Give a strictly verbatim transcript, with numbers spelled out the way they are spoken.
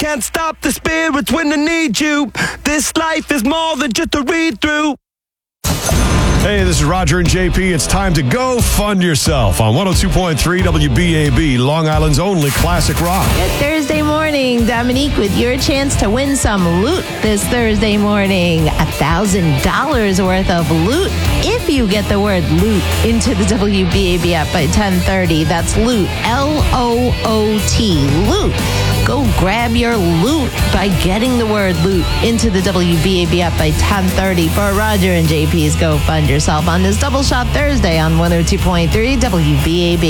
can't stop the spirits when I need you. This life is more than just a read-through. Hey, this is Roger and J P. It's time to go fund yourself on one oh two point three W B A B, Long Island's only classic rock. Good Thursday morning, Dominique, with your chance to win some loot this Thursday morning. A thousand dollars worth of loot if you get the word loot into the W B A B app by ten thirty. That's loot, L O O T, loot. Go grab your loot by getting the word loot into the W B A B app by ten thirty for Roger and J P's Go Fund Yourself on this Double Shot Thursday on one oh two point three W B A B.